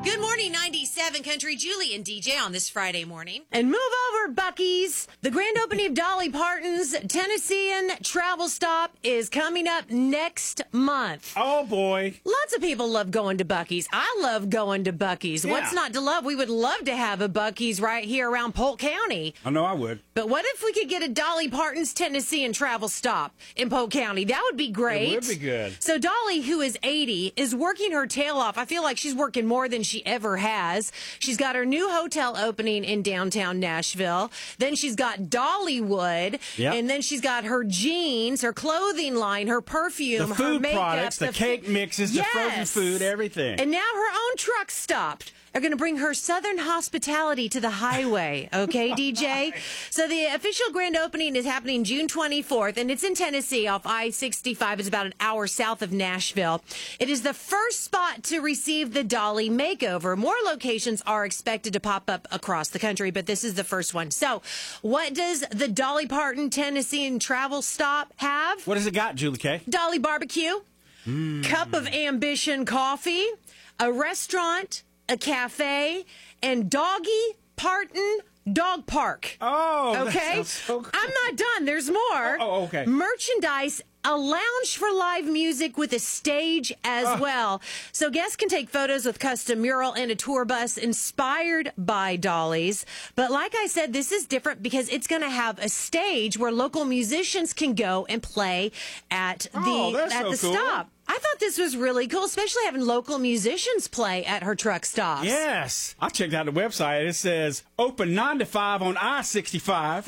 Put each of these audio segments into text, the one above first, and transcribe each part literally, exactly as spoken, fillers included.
Good morning, ninety-seven Country. Julie and D J on this Friday morning. And move over, Buc-ee's. The grand opening of Dolly Parton's Tennessean travel stop is coming up next month. Oh, boy. Lots of people love going to Buc-ee's. I love going to Buc-ee's. Yeah. What's not to love? We would love to have a Buc-ee's right here around Polk County. I know I would. But what if we could get a Dolly Parton's Tennessean travel stop in Polk County? That would be great. It would be good. So Dolly, who is eighty, is working her tail off. I feel like she's working more than she ever has. She's got her new hotel opening in downtown Nashville. Then she's got Dollywood. Yep. And then she's got her jeans, her clothing line, her perfume, The her food makeup. products, the, f- cake mixes, Yes. the frozen food, everything. And now her own truck stopped. They're going to bring her Southern hospitality to the highway. Okay, D J? So the official grand opening is happening June twenty-fourth, and it's in Tennessee off I sixty-five. It's about an hour south of Nashville. It is the first spot to receive the Dolly makeover. More locations are expected to pop up across the country, but this is the first one. So what does the Dolly Parton Tennessean travel stop have? What has it got, Julie K? Dolly Barbecue, Mm. Cup of Ambition Coffee, a restaurant, a cafe, and Doggy Parton Dog Park. Oh, that Okay? sounds so good. I'm not done. There's more. Oh, oh, okay. Merchandise, a lounge for live music with a stage as Oh. well. So guests can take photos with custom mural and a tour bus inspired by Dolly's. But like I said, this is different because it's going to have a stage where local musicians can go and play at the Oh, that's at so the cool. stop. I thought this was really cool, especially having local musicians play at her truck stops. Yes. I checked out the website. It says open nine to five on I sixty-five.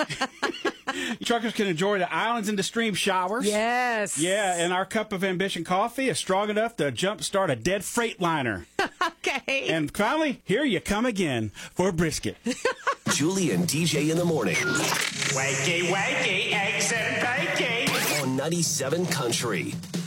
Truckers can enjoy the islands and the stream showers. Yes. Yeah, and our Cup of Ambition coffee is strong enough to jumpstart a dead Freightliner. Okay. And finally, here you come again for a brisket. Julie and D J in the morning Wakey, wakey, eggs and bacon. on ninety-seven Country.